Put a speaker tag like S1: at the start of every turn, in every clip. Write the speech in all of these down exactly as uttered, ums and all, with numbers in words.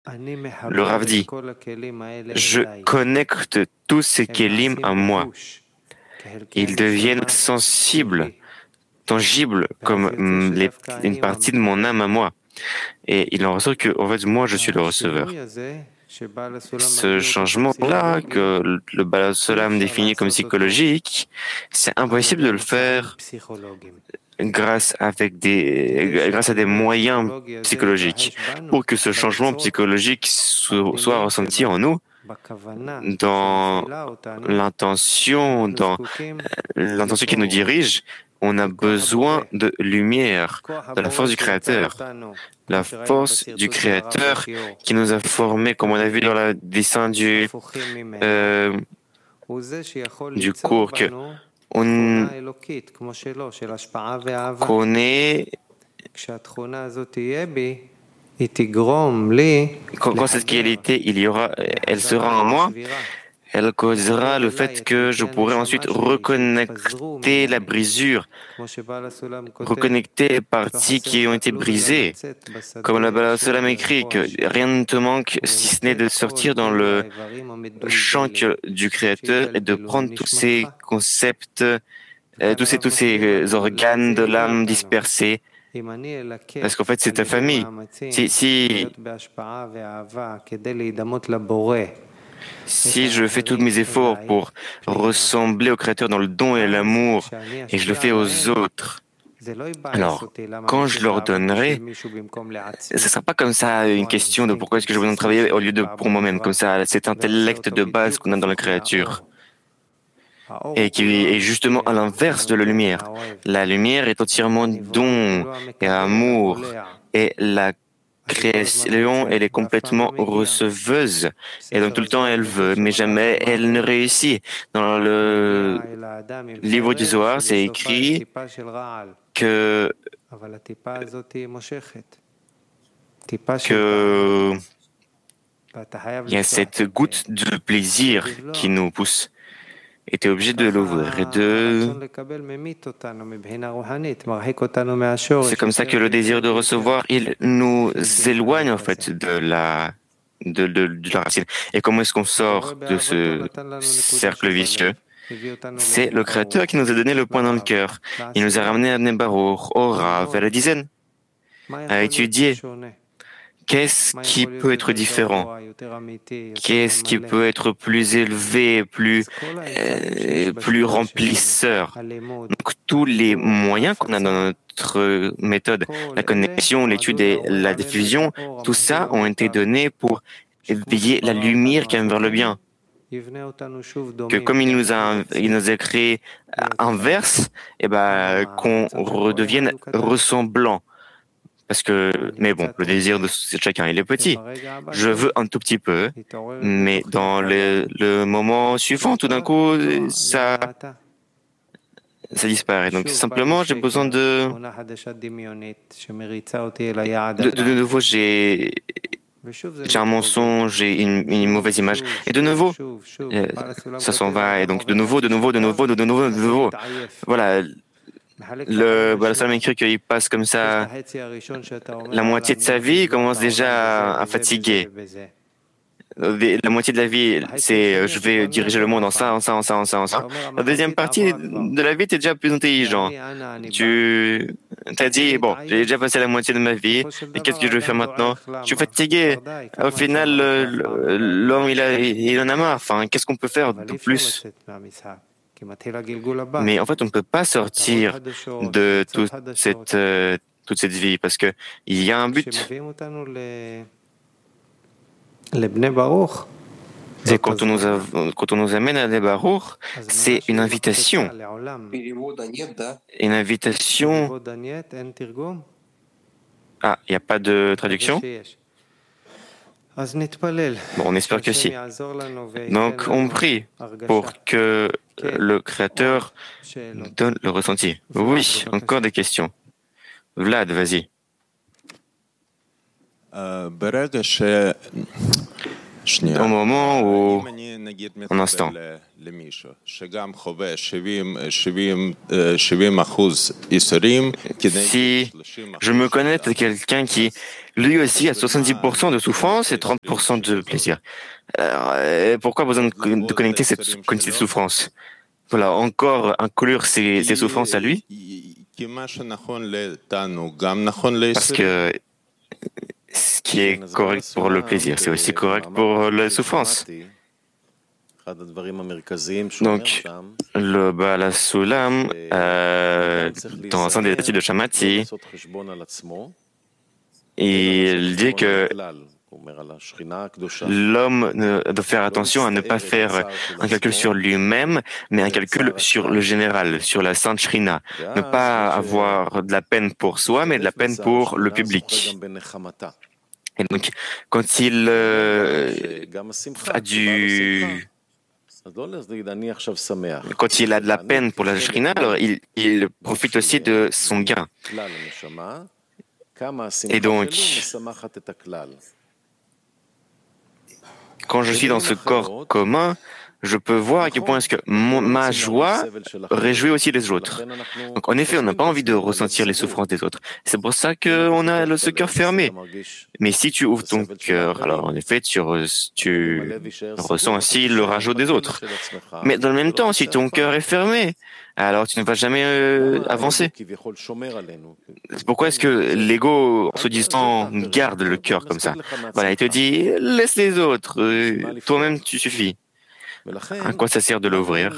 S1: Le Rav dit, je connecte tous ces kelim à moi. Ils deviennent sensibles, tangibles, comme les, une partie de mon âme à moi. Et il en ressort que, en fait, moi, je suis le receveur. Ce changement-là, que le Baal Olam définit comme psychologique, c'est impossible de le faire grâce, avec des, grâce à des moyens psychologiques. Pour que ce changement psychologique so, soit ressenti en nous, dans l'intention, dans l'intention qui nous dirige, on a besoin de lumière, de la force du Créateur. La force du Créateur qui nous a formés, comme on a vu dans le dessin du, euh, du cours, que on connaît quand, quand cette qualité il y aura, elle sera en moi, elle causera le fait que je pourrai ensuite reconnecter la brisure, reconnecter les parties qui ont été brisées. Comme le Baal Olam écrit que rien ne te manque si ce n'est de sortir dans le champ du Créateur et de prendre tous ces concepts, euh, tous ces, tous ces organes de l'âme dispersés. Parce qu'en fait, c'est ta famille. Si, si, si je fais tous mes efforts pour ressembler au Créateur dans le don et l'amour, et je le fais aux autres, alors, quand je leur donnerai, ce ne sera pas comme ça une question de pourquoi est-ce que je veux travailler au lieu de pour moi-même, comme ça, cet intellect de base qu'on a dans la créature. Et qui est justement à l'inverse de la lumière. La lumière est entièrement don et amour. Et la création, elle est complètement receveuse. Et donc tout le temps, elle veut, mais jamais elle ne réussit. Dans le livre du Zohar, c'est écrit que, que il y a cette goutte de plaisir qui nous pousse. Et tu es obligé de l'ouvrir et de... C'est comme ça que le désir de recevoir, il nous éloigne en fait de la, de, de, de la racine. Et comment est-ce qu'on sort de ce cercle vicieux? C'est le Créateur qui nous a donné le point dans le cœur. Il nous a ramené à Bnei Baruch, au Rav, à la dizaine, à étudier. Qu'est-ce qui peut être différent? Qu'est-ce qui peut être plus élevé, plus, euh, plus remplisseur? Donc, tous les moyens qu'on a dans notre méthode, la connexion, l'étude et la diffusion, tout ça ont été donnés pour éveiller la lumière qui aime vers le bien. Que comme il nous a, il nous a créé inverse, et ben, qu'on redevienne ressemblant. Parce que, mais bon, le désir de chacun, il est petit. Je veux un tout petit peu, mais dans le, le moment suivant, tout d'un coup, ça, ça disparaît. Donc, simplement, j'ai besoin de, de, de, de nouveau, j'ai, j'ai un mensonge, j'ai une, une mauvaise image. Et de nouveau, euh, ça s'en va. Et donc, de nouveau, de nouveau, de nouveau, de nouveau, de nouveau. Voilà. Le Baal Olam écrit qu'il passe comme ça la moitié de sa vie, il commence déjà à, à fatiguer. La moitié de la vie, c'est je vais diriger le monde en ça, en ça, en ça, en ça, en ça. La deuxième partie de la vie, tu es déjà plus intelligent. Tu as dit, bon, j'ai déjà passé la moitié de ma vie, et qu'est-ce que je vais faire maintenant? Je suis fatigué. Au final, l'homme, il, a, il en a marre. Enfin, qu'est-ce qu'on peut faire de plus? Mais en fait, on ne peut pas sortir de toute cette, euh, toute cette vie parce qu'il y a un but. Et quand on nous, a, quand on nous amène à Bnei Baruch, c'est une invitation. Une invitation. Ah, il n'y a pas de traduction? Bon, on espère que si. Donc, on prie pour que le Créateur donne le ressenti. Oui, encore des questions. Vlad, vas-y. Au moment où, un instant, Si je me connecte à quelqu'un qui, lui aussi, a soixante-dix pour cent de souffrance et trente pour cent de plaisir, alors, pourquoi besoin de, de connecter cette, cette souffrance? Voilà, encore inclure ses, ses souffrances à lui, parce que ce qui est correct pour le plaisir, c'est aussi correct pour la souffrance. Donc, le Baal Sulam, euh, dans un des études de Shamati, il dit que l'homme doit faire attention à ne pas faire un calcul sur lui-même, mais un calcul sur le général, sur la Sainte Shrina. Ne pas avoir de la peine pour soi, mais de la peine pour le public. Et donc, quand il euh, a du... Quand il a de la peine pour la Shrina, alors il, il profite aussi de son gain. Et donc, quand je suis dans ce corps commun, je peux voir à quel point est-ce que mon, ma joie réjouit aussi les autres. Donc, en effet, on n'a pas envie de ressentir les souffrances des autres. C'est pour ça qu'on a le, ce cœur fermé. Mais si tu ouvres ton cœur, alors en effet, tu, re, tu ressens aussi le rageau des autres. Mais dans le même temps, si ton cœur est fermé, alors tu ne vas jamais euh, avancer. Pourquoi est-ce que l'ego, en se disant, garde le cœur comme ça? Voilà, il te dit, laisse les autres, euh, toi-même tu suffis. À quoi ça sert de l'ouvrir?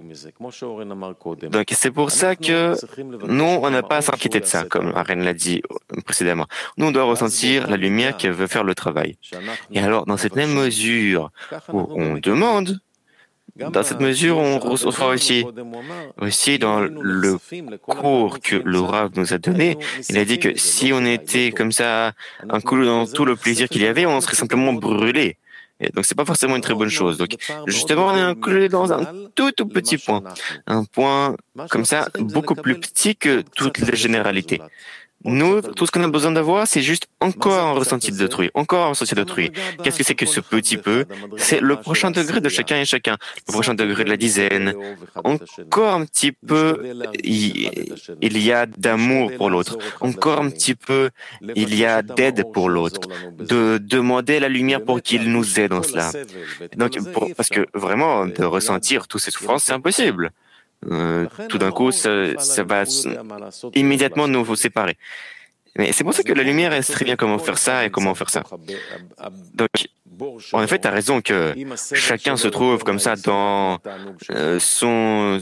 S1: Donc c'est pour ça que nous, on n'a pas à s'inquiéter de ça, comme Aren l'a dit précédemment. Nous, on doit ressentir la lumière qui veut faire le travail. Et alors, dans cette même mesure où on demande, dans cette mesure, on reçoit aussi, aussi dans le cours que le Rav nous a donné, il a dit que si on était comme ça, inclus dans tout le plaisir qu'il y avait, on serait simplement brûlé. Et donc, c'est pas forcément une très bonne chose. Donc, justement, on est inclus dans un tout, tout petit point. Un point, comme ça, beaucoup plus petit que toutes les généralités. Nous, tout ce qu'on a besoin d'avoir, c'est juste encore un ressenti d'autrui, encore un ressenti d'autrui. Qu'est-ce que c'est que ce petit peu? C'est le prochain degré de chacun et chacun, le prochain degré de la dizaine. Encore un petit peu, il, il y a d'amour pour l'autre. Encore un petit peu, il y a d'aide pour l'autre. De demander la lumière pour qu'il nous aide dans cela. Donc, pour, parce que vraiment, de ressentir toutes ces souffrances, c'est impossible. Euh, tout d'un coup, ça, ça va immédiatement nous séparer. Mais c'est pour ça que la lumière, elle sait très bien comment faire ça et comment faire ça. Donc, en effet, tu as raison que chacun se trouve comme ça dans euh, son,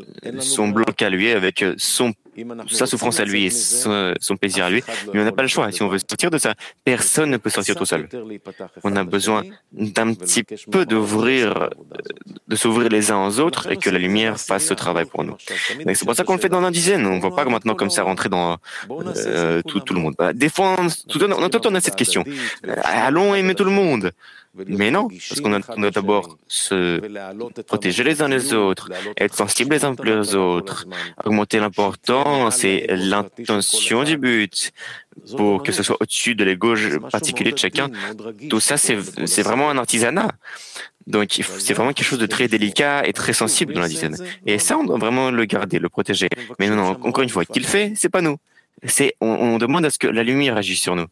S1: son bloc à lui, avec son, sa souffrance à lui et son, son plaisir à lui. Mais on n'a pas le choix. Si on veut sortir de ça, personne ne peut sortir tout seul. On a besoin d'un petit peu d'ouvrir, de s'ouvrir les uns aux autres et que la lumière fasse ce travail pour nous. Donc, c'est pour ça qu'on le fait dans la dizaine. On ne va pas maintenant comme ça rentrer dans euh, tout, tout le monde. Des fois, on, tout, on, tout, on a cette question. Allons aimer tout le monde. Mais non, parce qu'on doit d'abord se protéger les uns les autres, être sensibles les uns les autres, augmenter l'importance et l'intention du but pour que ce soit au-dessus de l'ego particulier de chacun. Tout ça, c'est vraiment un artisanat. Donc, c'est vraiment quelque chose de très délicat et très sensible dans la dizaine. Et ça, on doit vraiment le garder, le protéger. Mais non, non, encore une fois, qui le fait, c'est pas nous. C'est, on, on demande à ce que la lumière agisse sur nous.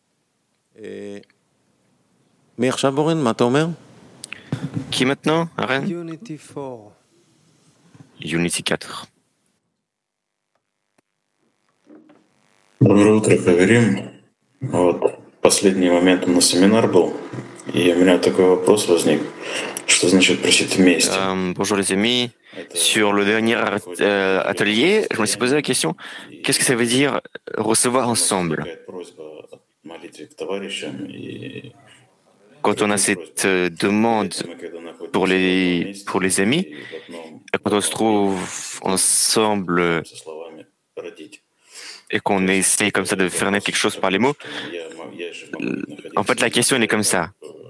S1: Qui maintenant, Aren? Unity quatre.
S2: Доброе утро, Хаверим. Вот последний момент на семинар был, и у меня такой вопрос возник. Что значит просить вместе?
S1: Euh, bonjour les amis. Sur le dernier euh, atelier, je me suis posé la question, qu'est-ce que ça veut dire recevoir ensemble? Quand on a cette euh, demande pour les, pour les amis, quand on se trouve ensemble et qu'on essaie comme ça de faire naître quelque chose par les mots, en fait la question elle est comme ça.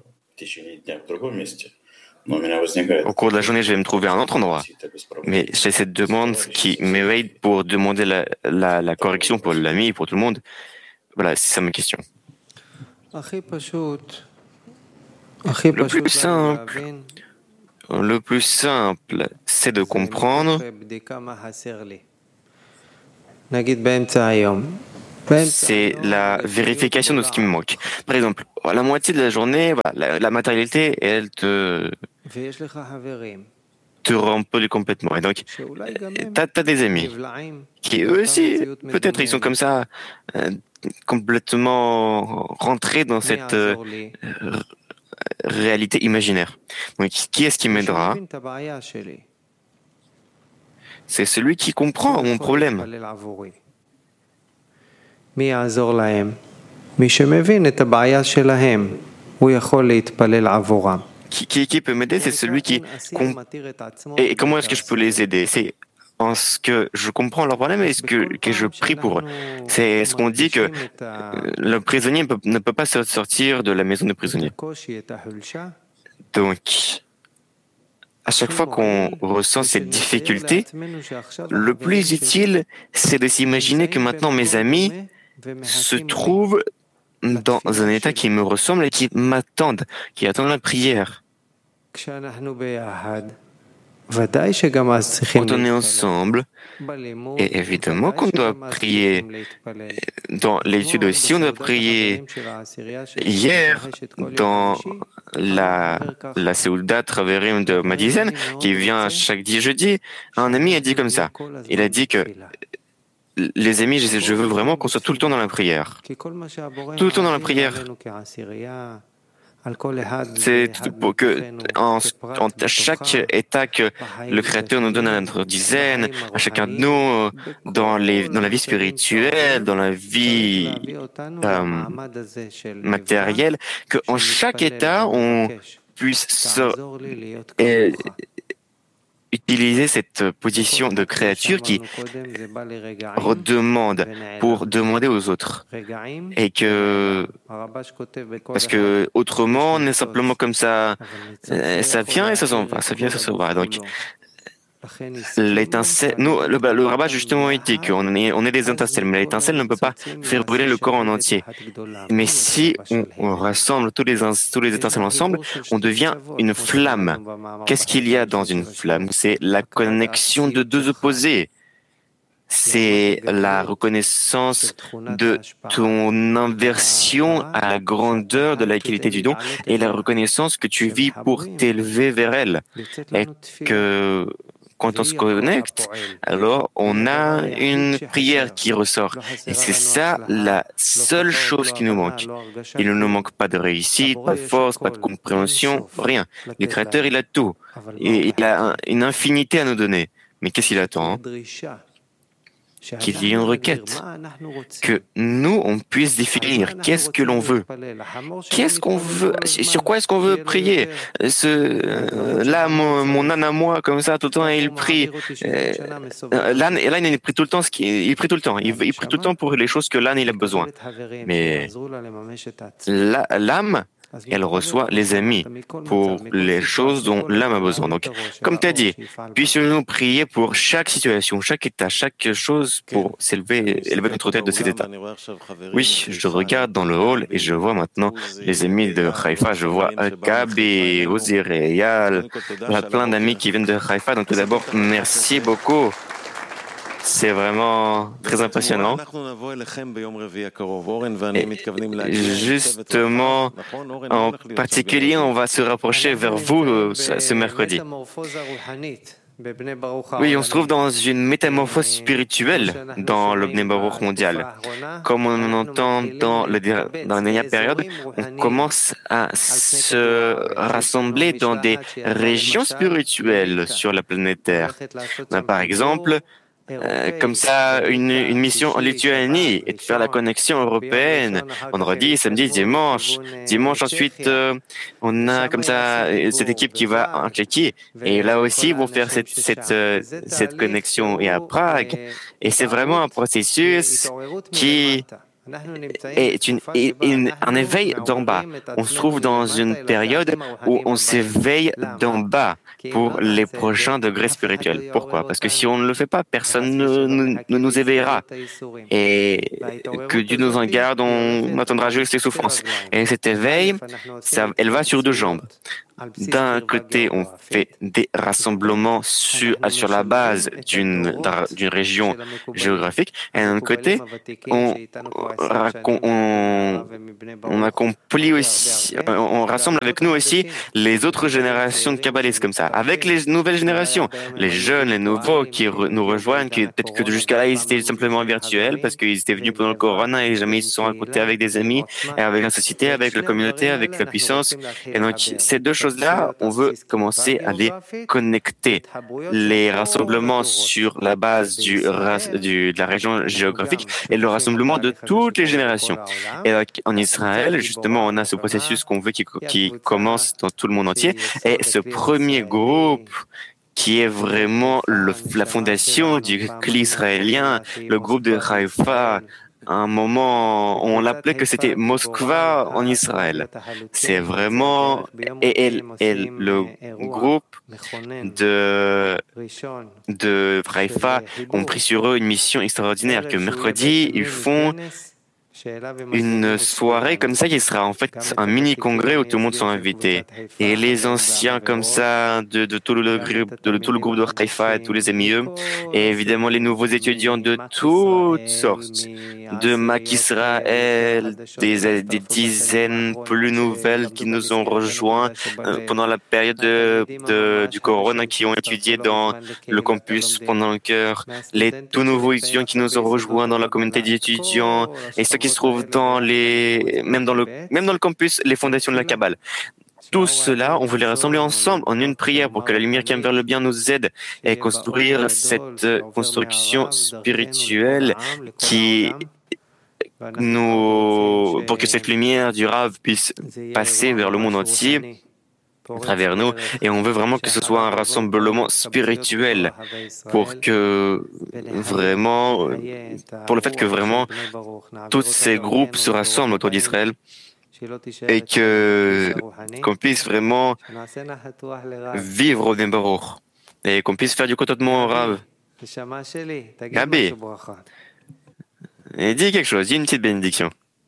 S1: Au cours de la journée, je vais me trouver à un autre endroit. Mais j'ai cette demande qui m'éveille pour demander la, la, la correction pour l'ami, pour tout le monde. Voilà, c'est ça ma question. Le plus simple, le plus simple, c'est de comprendre. C'est la vérification de ce qui me manque. Par exemple, la moitié de la journée, voilà, la, la matérialité, elle te, te remplit complètement. Et donc, t'as, t'as des amis qui, eux aussi, peut-être ils sont comme ça, euh, complètement rentrés dans cette euh, réalité imaginaire. Donc, qui est-ce qui m'aidera? C'est celui qui comprend mon problème. Qui, qui, qui peut m'aider? C'est celui qui... Et, et comment est-ce que je peux les aider? C'est en ce que je comprends leur problème et ce que, que je prie pour eux. C'est ce qu'on dit que le prisonnier ne peut, ne peut pas sortir de la maison de prisonnier. Donc, à chaque fois qu'on ressent cette difficulté, le plus utile, c'est de s'imaginer que maintenant mes amis se trouvent dans un état qui me ressemble et qui m'attendent, qui attendent la prière. Quand on est ensemble, et évidemment qu'on doit prier dans l'étude aussi, on doit prier. Hier, dans la, la Seouda Traverim de Madizen, qui vient chaque jeudi, un ami a dit comme ça. Il a dit que les amis, je, je veux vraiment qu'on soit tout le temps dans la prière. Tout le temps dans la prière. C'est pour que, en, en à chaque état que le Créateur nous donne à notre dizaine, à chacun de nous, dans, les, dans la vie spirituelle, dans la vie euh, matérielle, qu'en chaque état, on puisse se, et, utiliser cette position de créature qui redemande pour demander aux autres. Et que, parce que autrement, on est simplement comme ça, ça vient et ça s'en va, ça vient et ça s'en va. Donc, l'étincelle, nous, le, le rabbin justement a dit qu'on est, on est des étincelles, mais l'étincelle ne peut pas faire brûler le corps en entier. Mais si on, on rassemble tous les, tous les étincelles ensemble, on devient une flamme. Qu'est-ce qu'il y a dans une flamme? C'est la connexion de deux opposés. C'est la reconnaissance de ton inversion à la grandeur de la qualité du don et la reconnaissance que tu vis pour t'élever vers elle. Et que quand on se connecte, alors on a une prière qui ressort. Et c'est ça la seule chose qui nous manque. Il ne nous manque pas de réussite, pas de force, pas de compréhension, rien. Le Créateur, il a tout. Et il a une infinité à nous donner. Mais qu'est-ce qu'il attend, hein? Qu'il y ait une requête, que nous, on puisse définir qu'est-ce que l'on veut, qu'est-ce qu'on veut, sur quoi est-ce qu'on veut prier. Ce, euh, là, mon, mon âne à moi, comme ça, tout le temps, il prie. Euh, l'âne, et l'âne, il prie tout le temps, ce qui, il prie tout le temps, il, il prie tout le temps pour les choses que l'âne, il a besoin. Mais la, l'âme, elle reçoit les amis pour les choses dont l'âme a besoin. Donc, comme tu as dit, puissions-nous prier pour chaque situation, chaque état, chaque chose pour s'élever, élever notre tête de cet état. Oui, je regarde dans le hall et je vois maintenant les amis de Haïfa. Je vois Gabi, Ozir et Eyal. Il y a plein d'amis qui viennent de Haïfa. Donc, tout d'abord, merci beaucoup. C'est vraiment très impressionnant. Et justement, en particulier, on va se rapprocher vers vous ce mercredi. Oui, on se trouve dans une métamorphose spirituelle dans le Bnei Baruch mondial. Comme on en entend dans, le, dans la dernière période, on commence à se rassembler dans des régions spirituelles sur la planète Terre. Par exemple, Euh, comme ça, une, une mission en Lituanie et de faire la connexion européenne vendredi, samedi, dimanche. Dimanche ensuite, euh, on a comme ça cette équipe qui va en Tchéquie et là aussi ils vont faire cette cette euh, cette connexion et à Prague. Et c'est vraiment un processus qui est une, est une, un éveil d'en bas. On se trouve dans une période où on s'éveille d'en bas pour les prochains degrés spirituels. Pourquoi? Parce que si on ne le fait pas, personne ne, ne, ne nous éveillera. Et que Dieu nous en garde, on attendra juste les souffrances. Et cet éveil, ça, elle va sur deux jambes. d'un côté, on fait des rassemblements sur, sur la base d'une d'une région géographique, et d'un autre côté, on, on, on accomplit aussi, on rassemble avec nous aussi les autres générations de kabbalistes comme ça, avec les nouvelles générations, les jeunes, les nouveaux qui re, nous rejoignent, qui peut-être que jusqu'à là ils étaient simplement virtuels parce qu'ils étaient venus pendant le corona et jamais ils se sont rencontrés avec des amis, et avec la société, avec la communauté, avec la puissance. Et donc ces deux choses-là, on veut commencer à les connecter. Les rassemblements sur la base du, du, de la région géographique et le rassemblement de toutes les générations. Et donc, en Israël, justement, on a ce processus qu'on veut qui, qui commence dans tout le monde entier. Et ce premier groupe qui est vraiment le, la fondation du cli israélien, le groupe de Haïfa. À un moment, on l'appelait que c'était Moskva en Israël. C'est vraiment et, et, et le groupe de de Haïfa ont pris sur eux une mission extraordinaire que mercredi ils font une soirée comme ça qui sera en fait un mini congrès où tout le monde sont invités, et les anciens comme ça de, de, tout, le, de, de tout le groupe de Haïfa et tous les amis eux, et évidemment les nouveaux étudiants de toutes sortes, de Mac Israël, des, des dizaines plus nouvelles qui nous ont rejoints euh, pendant la période de, de, du corona, qui ont étudié dans le campus pendant le cœur, les tout nouveaux étudiants qui nous ont rejoints dans la communauté d'étudiants, et ceux qui se trouvent dans les, même dans le, même dans le campus, les fondations de la Kabbale. Tout cela, on veut les rassembler ensemble en une prière pour que la lumière qui aime vers le bien nous aide à construire cette construction spirituelle qui nous, pour que cette lumière du Rav puisse passer vers le monde entier à travers nous, et on veut vraiment que ce soit un rassemblement spirituel pour que vraiment, pour le fait que vraiment tous ces groupes se rassemblent autour d'Israël et que qu'on puisse vraiment vivre au Baruch et qu'on puisse faire du contentement au Rav. Gabi, et dis quelque chose, dis une petite bénédiction.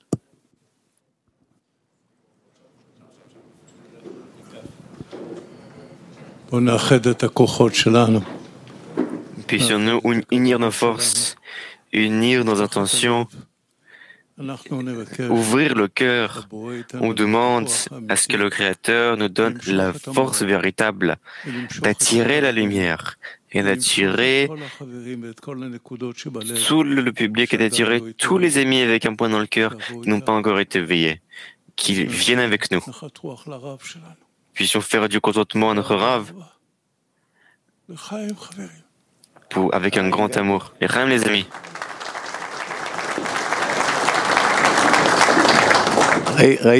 S1: Puissions-nous unir nos forces, unir nos intentions, ouvrir le cœur. On demande à ce que le Créateur nous donne la force véritable d'attirer la lumière et d'attirer tout le public et d'attirer tous les amis avec un point dans le cœur qui n'ont pas encore été éveillés, qui viennent avec nous. Puissions faire du contentement à notre Rav pour, avec un grand amour. Et Chaim, les amis.
S3: J'ai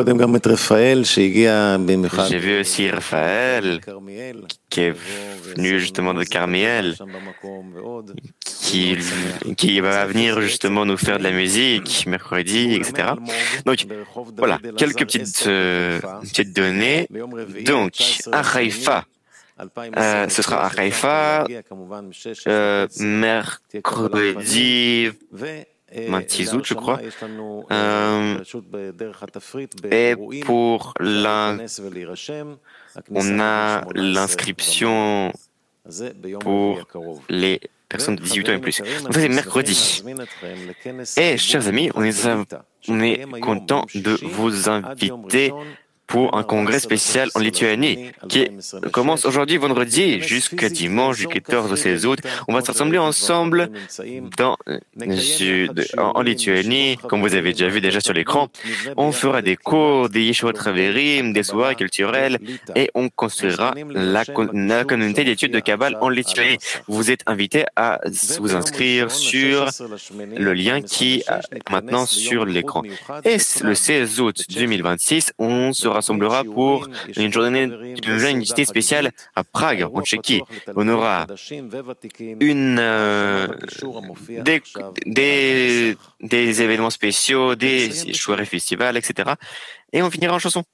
S1: vu aussi Raphaël, qui est venu justement de Carmiel, qui, qui va venir justement nous faire de la musique mercredi, et cetera. Donc, voilà, quelques petites, euh, petites données. Donc, à Haïfa, Euh, ce sera à Haïfa, euh, mercredi vingt-six août, je crois. Euh, et pour la, on a l'inscription pour les personnes de dix-huit ans et plus. Donc ça, c'est mercredi. Et, chers amis, on est, on est content de vous inviter pour un congrès spécial en Lituanie qui commence aujourd'hui vendredi jusqu'à dimanche du quatorze au seize août. On va se rassembler ensemble dans, en Lituanie, comme vous avez déjà vu déjà sur l'écran. On fera des cours, des Yeshua Traverim, des soirées culturelles, et on construira la, la communauté d'études de Kabbale en Lituanie. Vous êtes invités à vous inscrire sur le lien qui est maintenant sur l'écran. Et le seize août deux mille vingt-six, on se rassemblera pour une journée d'une unité spéciale à Prague, en Tchéquie. On aura une, euh, des, des, des événements spéciaux, des soirées festivals, et cetera. Et on finira en chanson.